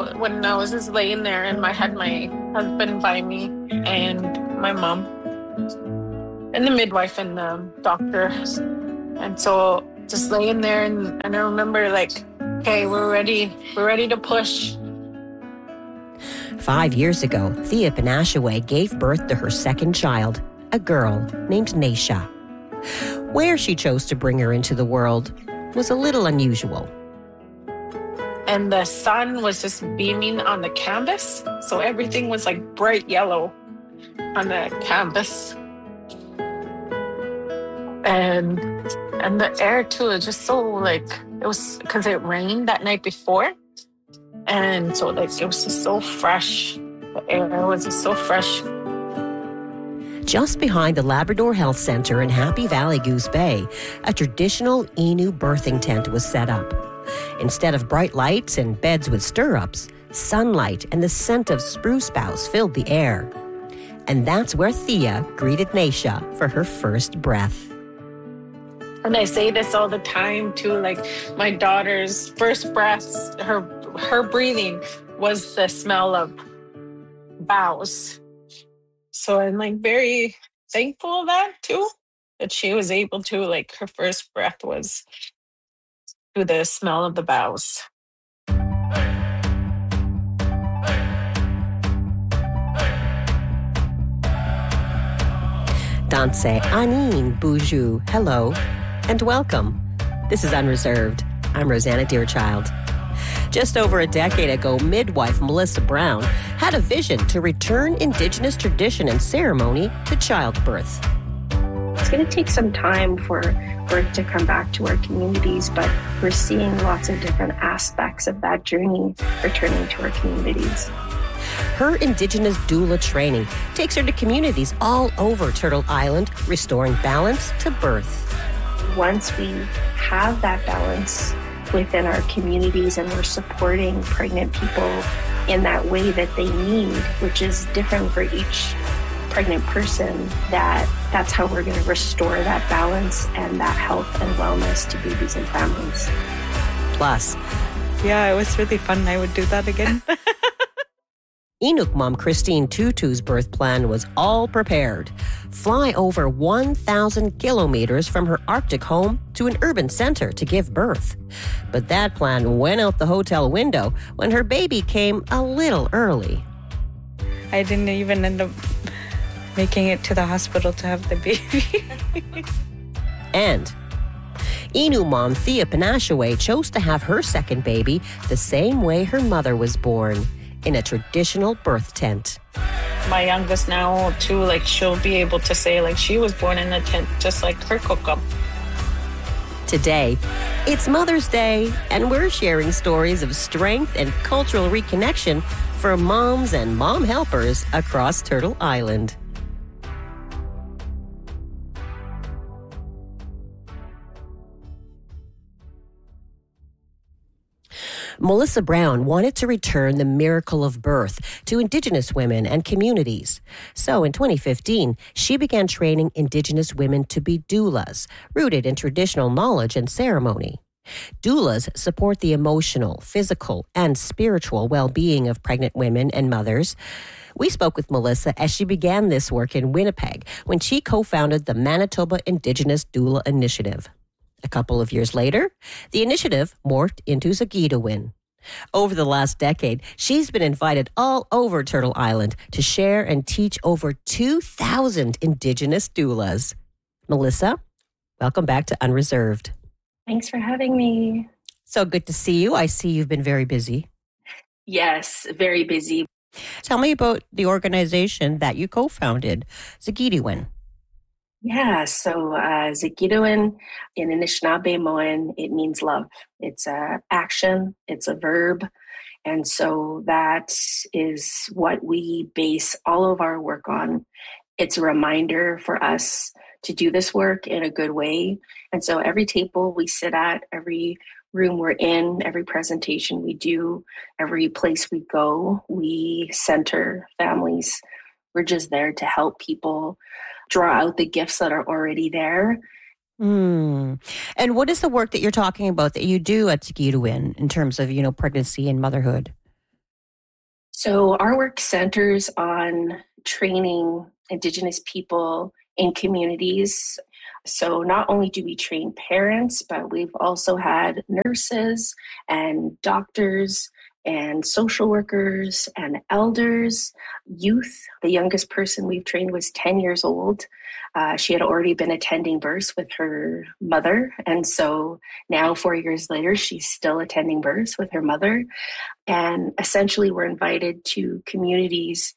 So when I was just laying there and I had my husband by me and my mom and the midwife and the doctor. And so just laying there and I remember like, okay, we're ready to push. 5 years ago, Thea Panashaway gave birth to her second child, a girl named Naisha. Where she chose to bring her into the world was a little unusual. And the sun was just beaming on the canvas. So everything was like bright yellow on the canvas. And the air too is just so like, it was because it rained that night before. And so like it was just so fresh. The air was just so fresh. Just behind the Labrador Health Centre in Happy Valley Goose Bay, a traditional Innu birthing tent was set up. Instead of bright lights and beds with stirrups, sunlight and the scent of spruce boughs filled the air. And that's where Thea greeted Naisha for her first breath. And I say this all the time too, like my daughter's first breaths, her breathing was the smell of boughs. So I'm like very thankful of that too, that she was able to, like her first breath was through the smell of the boughs. Danse Anin Boujou, hello and welcome. This is Unreserved. I'm Rosanna Deerchild. Just over a decade ago, midwife Melissa Brown had a vision to return Indigenous tradition and ceremony to childbirth. It's going to take some time for birth to come back to our communities, but we're seeing lots of different aspects of that journey returning to our communities. Her Indigenous doula training takes her to communities all over Turtle Island, restoring balance to birth. Once we have that balance within our communities and we're supporting pregnant people in that way that they need, which is different for each pregnant person, that's how we're going to restore that balance and that health and wellness to babies and families. Plus, yeah, it was really fun. I would do that again. Inuk mom Christine Tutu's birth plan was all prepared. Fly over 1,000 kilometers from her Arctic home to an urban center to give birth. But that plan went out the hotel window when her baby came a little early. I didn't even end up making it to the hospital to have the baby. And Innu mom Thea Panashaway chose to have her second baby the same way her mother was born, in a traditional birth tent. My youngest now too, like she'll be able to say like she was born in a tent just like her kukum. Today, it's Mother's Day, and we're sharing stories of strength and cultural reconnection for moms and mom helpers across Turtle Island. Melissa Brown wanted to return the miracle of birth to Indigenous women and communities. So in 2015, she began training Indigenous women to be doulas, rooted in traditional knowledge and ceremony. Doulas support the emotional, physical, and spiritual well-being of pregnant women and mothers. We spoke with Melissa as she began this work in Winnipeg when she co-founded the Manitoba Indigenous Doula Initiative. A couple of years later, the initiative morphed into Zagitawin. Over the last decade, she's been invited all over Turtle Island to share and teach over 2,000 Indigenous doulas. Melissa, welcome back to Unreserved. Thanks for having me. So good to see you. I see you've been very busy. Yes, very busy. Tell me about the organization that you co-founded, Zagitawin. Yeah, so Zagitawin in Anishinaabe-Moan, it means love. It's a action, it's a verb. And so that is what we base all of our work on. It's a reminder for us to do this work in a good way. And so every table we sit at, every room we're in, every presentation we do, every place we go, we center families. We're just there to help people draw out the gifts that are already there. And what is the work that you're talking about that you do at Zagitawin in terms of, pregnancy and motherhood? So our work centers on training Indigenous people in communities. So not only do we train parents, but we've also had nurses and doctors and social workers and elders, youth. The youngest person we've trained was 10 years old. She had already been attending births with her mother. And so now, 4 years later, she's still attending births with her mother. And essentially, we're invited to communities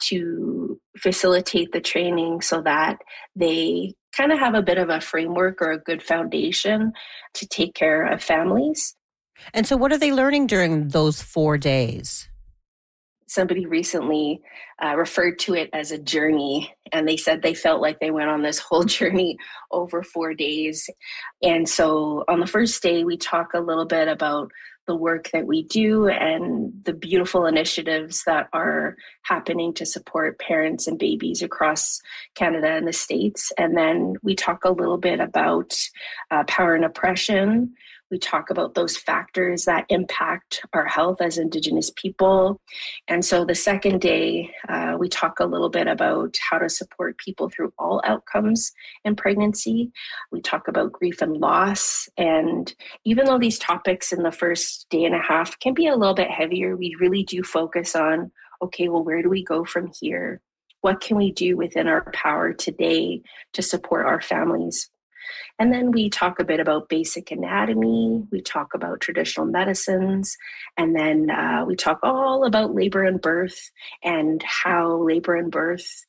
to facilitate the training so that they kind of have a bit of a framework or a good foundation to take care of families. And so what are they learning during those 4 days? Somebody recently referred to it as a journey, and they said they felt like they went on this whole journey over 4 days. And so on the first day, we talk a little bit about the work that we do and the beautiful initiatives that are happening to support parents and babies across Canada and the States. And then we talk a little bit about power and oppression. We talk about those factors that impact our health as Indigenous people. And so the second day, we talk a little bit about how to support people through all outcomes in pregnancy. We talk about grief and loss. And even though these topics in the first day and a half can be a little bit heavier, we really do focus on, okay, well, where do we go from here? What can we do within our power today to support our families? And then we talk a bit about basic anatomy, we talk about traditional medicines, and then we talk all about labor and birth and how labor and birth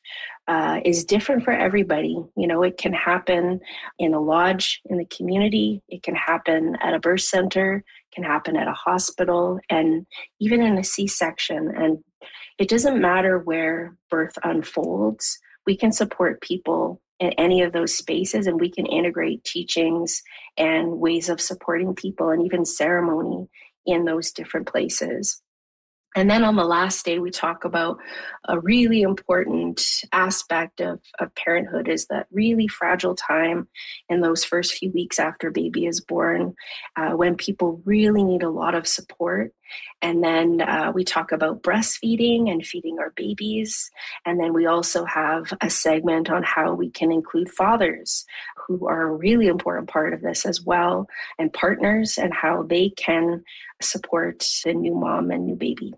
is different for everybody. You know, it can happen in a lodge in the community, it can happen at a birth center, it can happen at a hospital, and even in a C-section. And it doesn't matter where birth unfolds, we can support people in any of those spaces, and we can integrate teachings and ways of supporting people and even ceremony in those different places. And then on the last day, we talk about a really important aspect of parenthood is that really fragile time in those first few weeks after baby is born, when people really need a lot of support. And then we talk about breastfeeding and feeding our babies. And then we also have a segment on how we can include fathers, who are a really important part of this as well, and partners, and how they can support the new mom and new baby.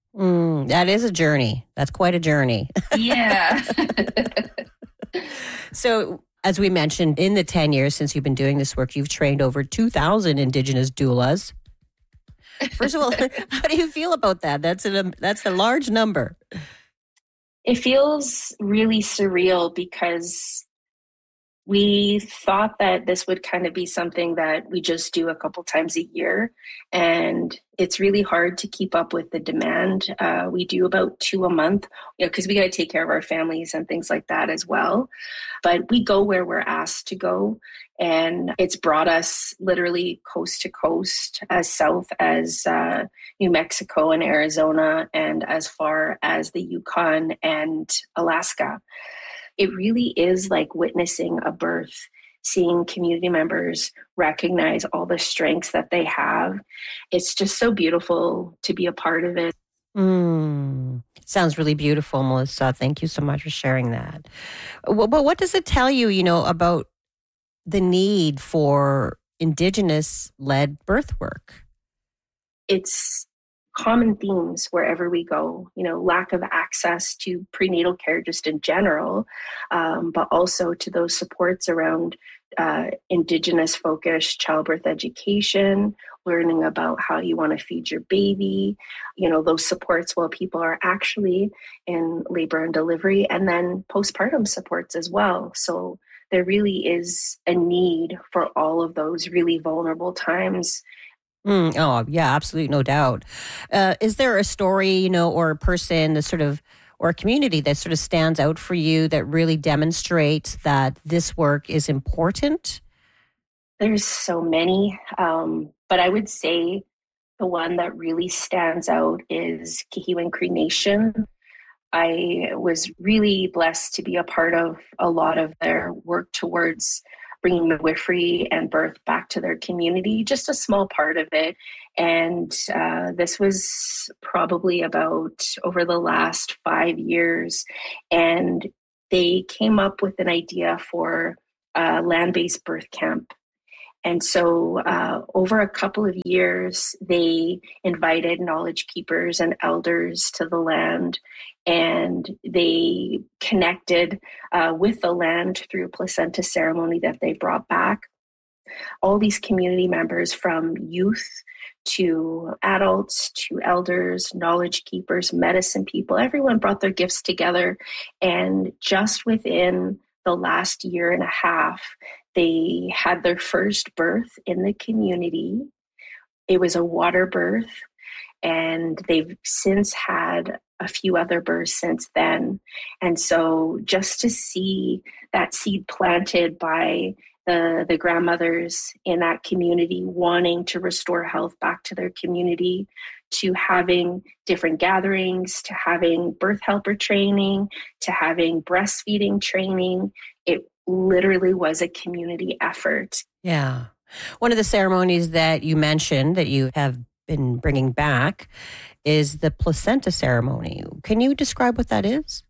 That is a journey. That's quite a journey. Yeah. So, as we mentioned, in the 10 years since you've been doing this work, you've trained over 2,000 Indigenous doulas. First of all, how do you feel about that? That's a large number. It feels really surreal because we thought that this would kind of be something that we just do a couple times a year. And it's really hard to keep up with the demand. We do about 2 a month, because we got to take care of our families and things like that as well. But we go where we're asked to go. And it's brought us literally coast to coast, as south as New Mexico and Arizona, and as far as the Yukon and Alaska. It really is like witnessing a birth, seeing community members recognize all the strengths that they have. It's just so beautiful to be a part of it. Sounds really beautiful, Melissa. Thank you so much for sharing that. But what does it tell you, about the need for Indigenous-led birth work? It's common themes wherever we go, lack of access to prenatal care just in general, but also to those supports around Indigenous-focused childbirth education, learning about how you want to feed your baby, those supports while people are actually in labor and delivery, and then postpartum supports as well. So there really is a need for all of those really vulnerable times. Oh, yeah, absolutely. No doubt. Is there a story, or a person or a community that sort of stands out for you that really demonstrates that this work is important? There's so many, but I would say the one that really stands out is Kihiwin Cree Nation. I was really blessed to be a part of a lot of their work towards bringing midwifery and birth back to their community, just a small part of it. And this was probably about over the last 5 years. And they came up with an idea for a land-based birth camp. And so over a couple of years, they invited knowledge keepers and elders to the land, and they connected with the land through a placenta ceremony that they brought back. All these community members, from youth to adults to elders, knowledge keepers, medicine people, everyone brought their gifts together. And just within the last year and a half, they had their first birth in the community. It was a water birth, and they've since had a few other births since then. And so just to see that seed planted by the grandmothers in that community wanting to restore health back to their community, to having different gatherings, to having birth helper training, to having breastfeeding training, it literally was a community effort. Yeah. One of the ceremonies that you mentioned that you have been bringing back is the placenta ceremony. Can you describe what that is?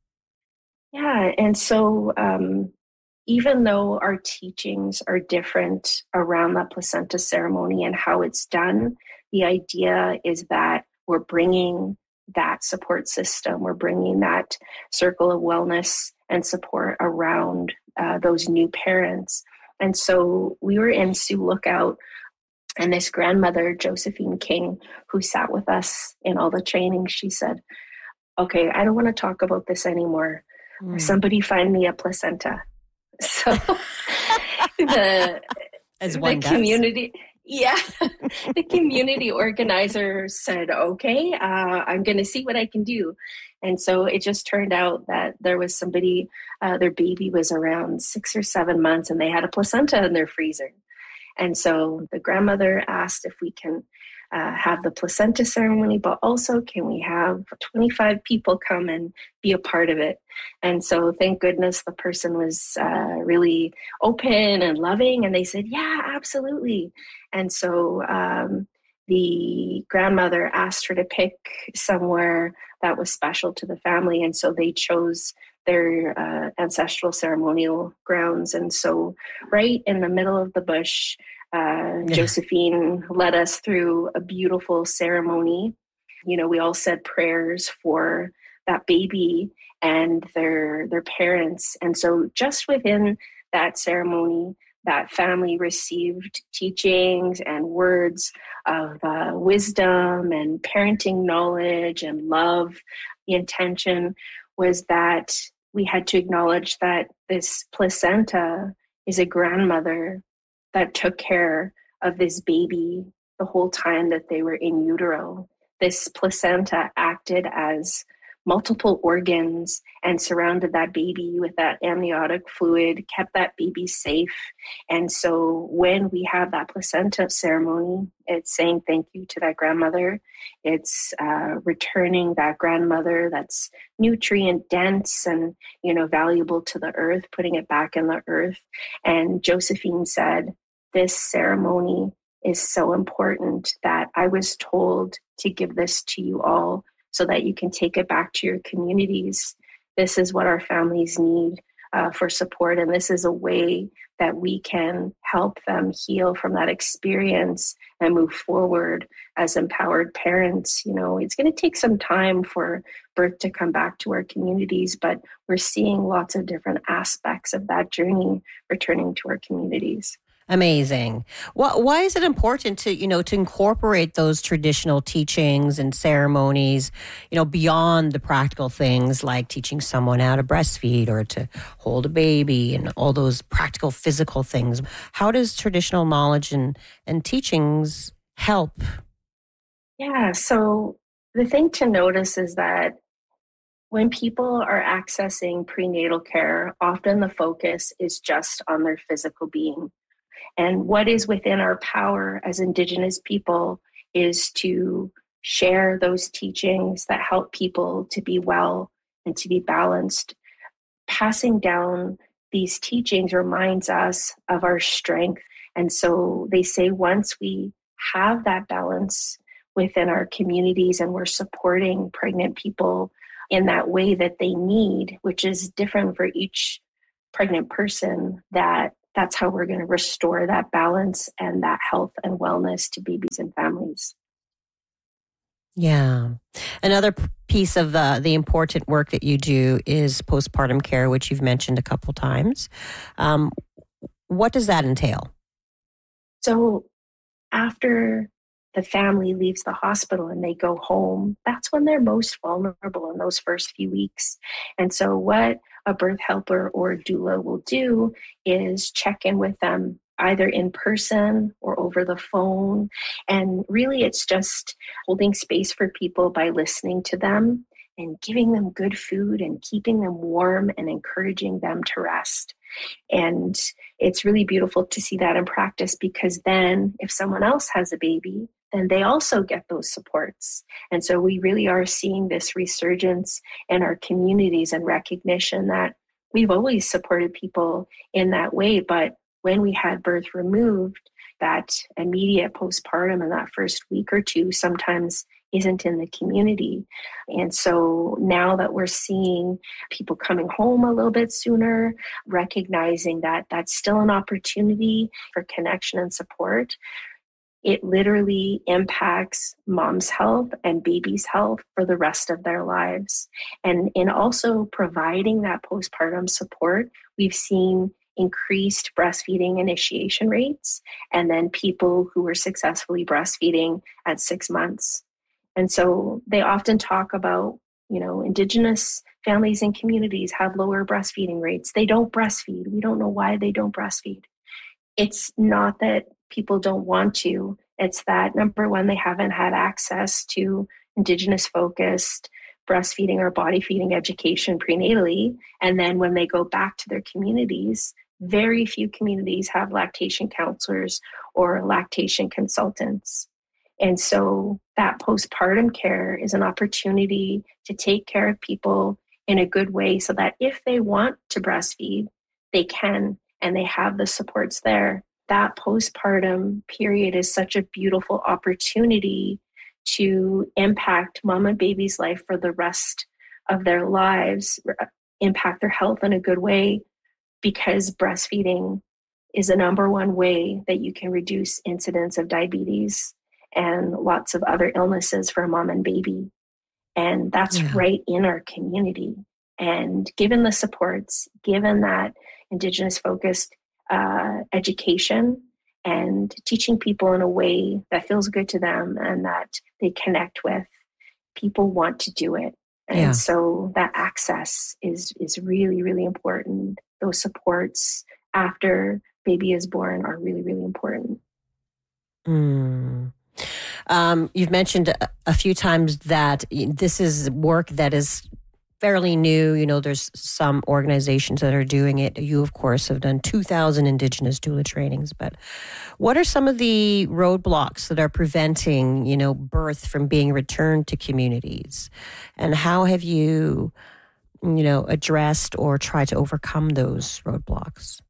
Yeah. And so even though our teachings are different around the placenta ceremony and how it's done, the idea is that we're bringing that support system, we're bringing that circle of wellness and support around those new parents. And so we were in Sioux Lookout, and this grandmother, Josephine King, who sat with us in all the training, she said, okay, I don't want to talk about this anymore. Somebody find me a placenta. So the community, the community organizer said, okay, I'm going to see what I can do. And so it just turned out that there was somebody, their baby was around 6 or 7 months, and they had a placenta in their freezer. And so the grandmother asked if we can have the placenta ceremony, but also can we have 25 people come and be a part of it? And so thank goodness the person was really open and loving, and they said, yeah, absolutely. And so the grandmother asked her to pick somewhere that was special to the family, and so they chose their ancestral ceremonial grounds. And so right in the middle of the bush, Josephine led us through a beautiful ceremony. You know, we all said prayers for that baby and their parents. And so just within that ceremony, that family received teachings and words of wisdom and parenting knowledge and love. The intention was that we had to acknowledge that this placenta is a grandmother that took care of this baby the whole time that they were in utero. This placenta acted as multiple organs and surrounded that baby with that amniotic fluid, kept that baby safe. And so when we have that placenta ceremony, it's saying thank you to that grandmother. It's returning that grandmother that's nutrient dense and, you know, valuable to the earth, putting it back in the earth. And Josephine said, this ceremony is so important that I was told to give this to you all so that you can take it back to your communities. This is what our families need for support. And this is a way that we can help them heal from that experience and move forward as empowered parents. You know, it's going to take some time for birth to come back to our communities, but we're seeing lots of different aspects of that journey returning to our communities. Amazing. Why is it important to, to incorporate those traditional teachings and ceremonies, beyond the practical things like teaching someone how to breastfeed or to hold a baby and all those practical physical things? How does traditional knowledge and teachings help? Yeah, so the thing to notice is that when people are accessing prenatal care, often the focus is just on their physical being. And what is within our power as Indigenous people is to share those teachings that help people to be well and to be balanced. Passing down these teachings reminds us of our strength. And so they say once we have that balance within our communities, and we're supporting pregnant people in that way that they need, which is different for each pregnant person, that's how we're going to restore that balance and that health and wellness to babies and families. Yeah. Another piece of the important work that you do is postpartum care, which you've mentioned a couple times. What does that entail? So after the family leaves the hospital and they go home, that's when they're most vulnerable in those first few weeks. And so what a birth helper or doula will do is check in with them either in person or over the phone. And really, it's just holding space for people by listening to them and giving them good food and keeping them warm and encouraging them to rest. And it's really beautiful to see that in practice, because then if someone else has a baby, then they also get those supports. And so we really are seeing this resurgence in our communities and recognition that we've always supported people in that way. But when we had birth removed, that immediate postpartum in that first week or two sometimes isn't in the community. And so now that we're seeing people coming home a little bit sooner, recognizing that that's still an opportunity for connection and support, it literally impacts mom's health and baby's health for the rest of their lives. And in also providing that postpartum support, we've seen increased breastfeeding initiation rates, and then people who were successfully breastfeeding at 6 months. And so they often talk about, Indigenous families and communities have lower breastfeeding rates. They don't breastfeed. We don't know why they don't breastfeed. It's not that people don't want to. It's that, number one, they haven't had access to Indigenous focused breastfeeding or body feeding education prenatally. And then when they go back to their communities, very few communities have lactation counselors or lactation consultants. And so that postpartum care is an opportunity to take care of people in a good way so that if they want to breastfeed, they can, and they have the supports there. That postpartum period is such a beautiful opportunity to impact mom and baby's life for the rest of their lives, impact their health in a good way, because breastfeeding is the number one way that you can reduce incidence of diabetes and lots of other illnesses for mom and baby. And that's right in our community. And given the supports, given that Indigenous focused education and teaching people in a way that feels good to them and that they connect with, people want to do it. And so that access is really, really important. Those supports after baby is born are really, really important. You've mentioned a few times that this is work that is fairly new. There's some organizations that are doing it. You, of course, have done 2,000 Indigenous doula trainings. But what are some of the roadblocks that are preventing, birth from being returned to communities? And how have you, addressed or tried to overcome those roadblocks?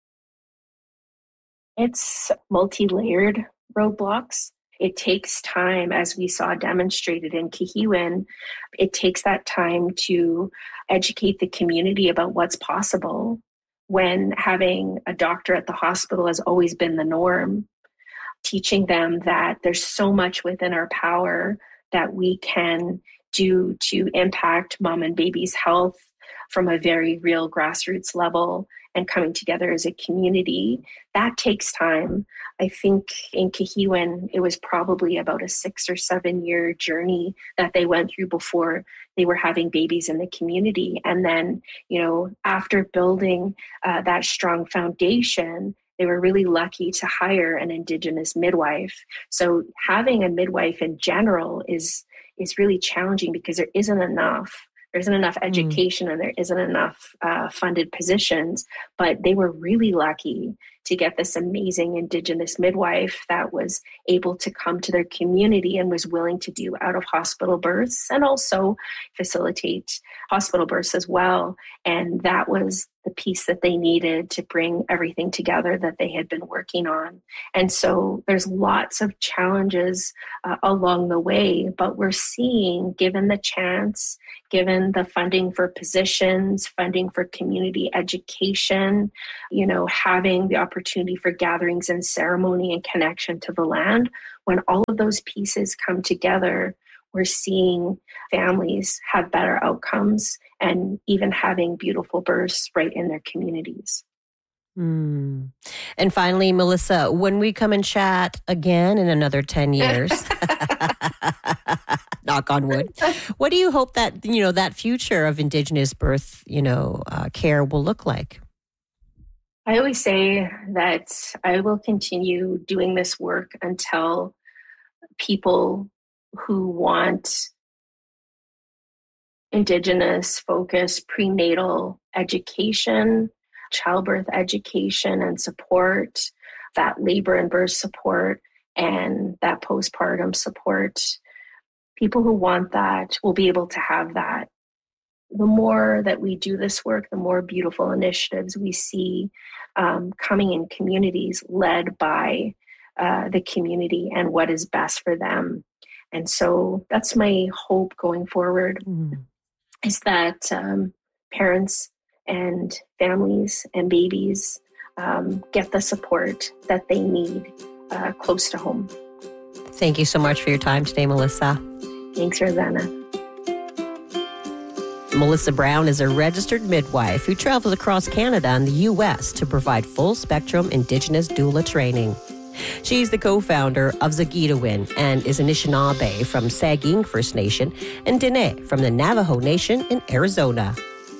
It's multi-layered roadblocks. It takes time, as we saw demonstrated in Kihiwin. It takes that time to educate the community about what's possible when having a doctor at the hospital has always been the norm, teaching them that there's so much within our power that we can do to impact mom and baby's health from a very real grassroots level and coming together as a community. That takes time. I think in Kihiwin, it was probably about a 6 or 7 year journey that they went through before they were having babies in the community. And then, after building that strong foundation, they were really lucky to hire an Indigenous midwife. So having a midwife in general is really challenging because there isn't enough. There isn't enough education and there isn't enough funded positions, but they were really lucky to get this amazing Indigenous midwife that was able to come to their community and was willing to do out-of-hospital births and also facilitate hospital births as well. And that was the piece that they needed to bring everything together that they had been working on. And so there's lots of challenges along the way, but we're seeing, given the chance, given the funding for positions, funding for community education, having the opportunity for gatherings and ceremony and connection to the land, when all of those pieces come together, we're seeing families have better outcomes and even having beautiful births right in their communities. And finally, Melissa, when we come and chat again in another 10 years, knock on wood, what do you hope that, that future of Indigenous birth, care will look like? I always say that I will continue doing this work until people who want Indigenous focused prenatal education, childbirth education and support, that labor and birth support, and that postpartum support. People who want that will be able to have that. The more that we do this work, the more beautiful initiatives we see coming in communities led by the community and what is best for them. And so that's my hope going forward, is that parents and families and babies get the support that they need close to home. Thank you so much for your time today, Melissa. Thanks, Rosanna. Melissa Brown is a registered midwife who travels across Canada and the U.S. to provide full-spectrum Indigenous doula training. She's the co-founder of Zagitawin and is Anishinaabe from Saging First Nation and Dene from the Navajo Nation in Arizona.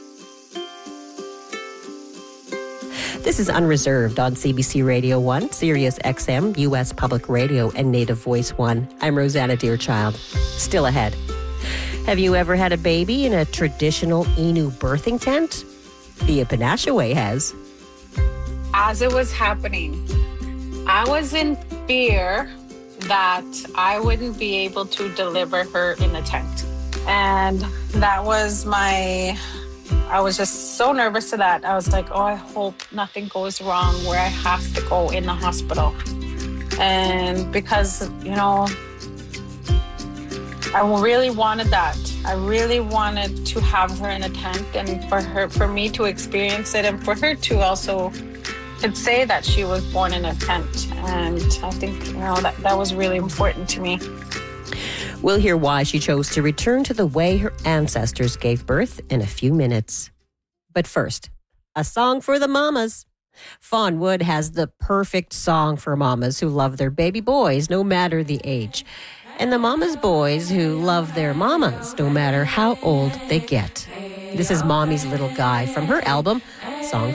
This is Unreserved on CBC Radio 1, Sirius XM, U.S. Public Radio, and Native Voice 1. I'm Rosanna Deerchild. Still ahead. Have you ever had a baby in a traditional Innu birthing tent? Thea Panashaway has. As it was happening, I was in fear that I wouldn't be able to deliver her in a tent. And that was I was just so nervous to that. I was like, oh, I hope nothing goes wrong where I have to go in the hospital. And because, I really wanted that. I really wanted to have her in a tent and for me to experience it and for her to also could say that she was born in a tent. And I think, that was really important to me. We'll hear why she chose to return to the way her ancestors gave birth in a few minutes. But first, a song for the mamas. Fawn Wood has the perfect song for mamas who love their baby boys no matter the age. And the mama's boys who love their mamas no matter how old they get. This is Mommy's Little Guy from her album, Song